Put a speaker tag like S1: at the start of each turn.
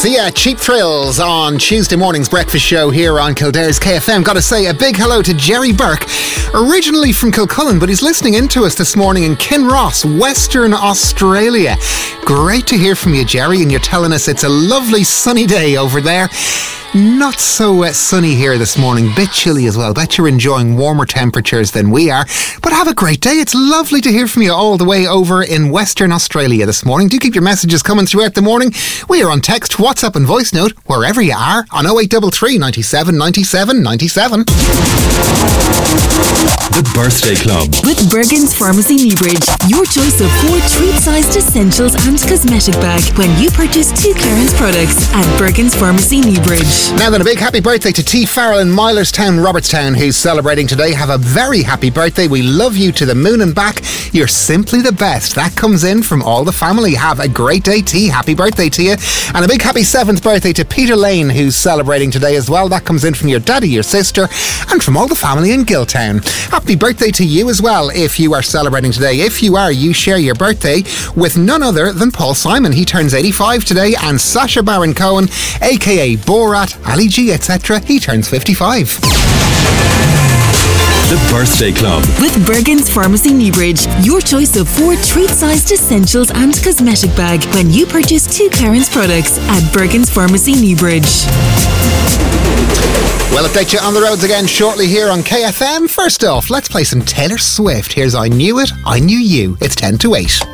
S1: Sia, Cheap Thrills on Tuesday morning's breakfast show here on Kildare's KFM. Gotta say a big hello to Jerry Burke, originally from Kilcullen, but he's listening in to us this morning in Kinross, Western Australia. Great to hear from you, Jerry, and you're telling us it's a lovely sunny day over there. Not so sunny here this morning, bit chilly as well. Bet you're enjoying warmer temperatures than we are, but have a great day. It's lovely to hear from you all the way over in Western Australia this morning. Do keep your messages coming throughout the morning. We are on text, WhatsApp and voice note wherever you are on 0833 97 97 97.
S2: The Birthday Club
S3: with Bergen's Pharmacy Newbridge. Your choice of 4 treat-sized essentials and cosmetic bag when you purchase 2 Clarence products at Bergen's Pharmacy Newbridge.
S1: Now then, a big happy birthday to T. Farrell in Millerstown, Robertstown, who's celebrating today. Have a very happy birthday. We love you to the moon and back. You're simply the best. That comes in from all the family. Have a great day, T. Happy birthday to you. And a big happy 7th birthday to Peter Lane, who's celebrating today as well. That comes in from your daddy, your sister, and from all the family in Giltown. Happy birthday to you as well if you are celebrating today. If you are, you share your birthday with none other than Paul Simon. He turns 85 today, and Sacha Baron Cohen, aka Borat, Ali G, etc. He turns 55.
S2: The Birthday Club
S3: with Bergen's Pharmacy Newbridge. Your choice of 4 treat-sized essentials and cosmetic bag when you purchase 2 Clarence products at Bergen's Pharmacy Newbridge.
S1: We'll update you on the roads again shortly here on KFM. First off, let's play some Taylor Swift. Here's I Knew It, I Knew You. It's 10 to 8.